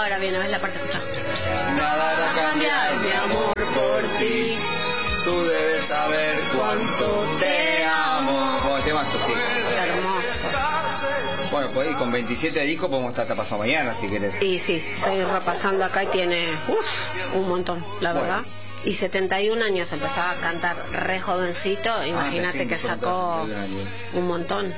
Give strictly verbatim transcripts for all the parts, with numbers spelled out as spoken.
Ahora viene, ves la parte, escucha. Nada hará cambiar mi amor por ti. Tú debes saber cuánto te amo. Bueno, temazo, sí. Hermoso. Bueno, pues y con veintisiete discos podemos estar hasta pasado mañana, si querés. Y sí, estoy repasando acá y tiene uf, un montón, la verdad. Bueno. Y setenta y un años, empezaba a cantar re jovencito. Imagínate Ah, que sí, sacó setenta y un años. un montón.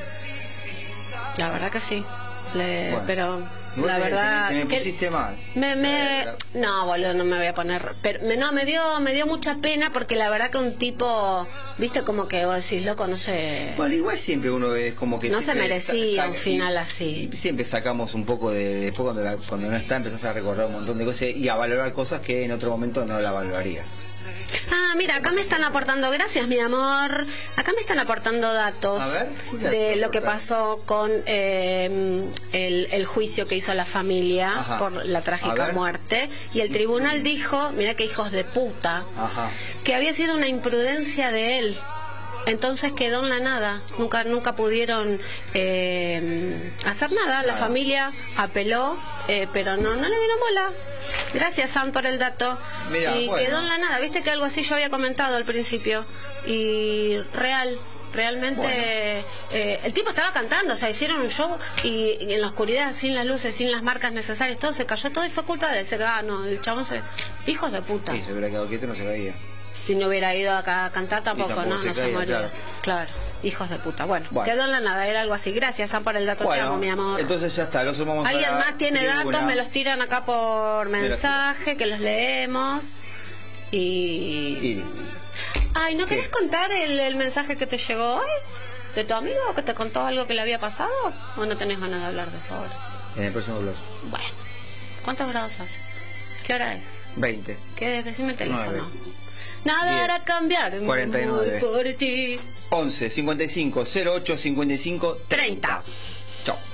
La verdad que sí. Le, Bueno. Pero Vos la te, verdad te, te me que pusiste mal. me, me Eh, no, boludo, no me voy a poner, pero me, no, me dio me dio mucha pena porque la verdad que un tipo, viste, como que vos decís, loco, no sé. Bueno, igual siempre uno es como que No se merecía sa- un final y, así. Y siempre sacamos un poco de... Después cuando, la, cuando no está empezás a recordar un montón de cosas y a valorar cosas que en otro momento no la valorarías. Ah, mira, acá me están aportando, gracias mi amor, acá me están aportando datos A ver, de lo que pasó con eh, el, el juicio que hizo la familia Ajá. por la A trágica ver. muerte, y el tribunal dijo, mira qué hijos de puta, Ajá. que había sido una imprudencia de él. Entonces quedó en la nada, nunca nunca pudieron eh, hacer nada, la Nada. familia apeló, eh, pero no, no le dieron bola. Gracias, Sam, por el dato. Mirá, y bueno. quedó en la nada, viste que algo así yo había comentado al principio. Y real, realmente Bueno. eh, el tipo estaba cantando, o sea, hicieron un show y, y en la oscuridad, sin las luces, sin las marcas necesarias, todo se cayó, todo y fue culpa de él. Se ah, no, el chabón se... Hijos de puta. Sí, se hubiera quedado quieto y no se caía. Si no hubiera ido acá a cantar tampoco, tampoco no, se no se caía, moría. claro. Claro, hijos de puta. Bueno, Bueno. quedó en la nada, era algo así. Gracias, Sam, por el dato, te amo, mi amor. Entonces ya está, lo sumamos a ¿Alguien la más tiene tribuna. datos? Me los tiran acá por mensaje, que los leemos. Y... Y... Ay, ¿no ¿Qué? querés contar el, el mensaje que te llegó hoy? ¿De tu amigo que te contó algo que le había pasado? ¿O no tenés ganas de hablar de eso ahora? En el próximo blog. Bueno, ¿cuántos grados hace? ¿Qué hora es? veinte. ¿Qué es? Decime el teléfono. Nueve. Nada Diez. hará cambiar. mi cuarenta y nueve. amor por ti. once cincuenta y cinco cero ocho cincuenta y cinco treinta. Chao.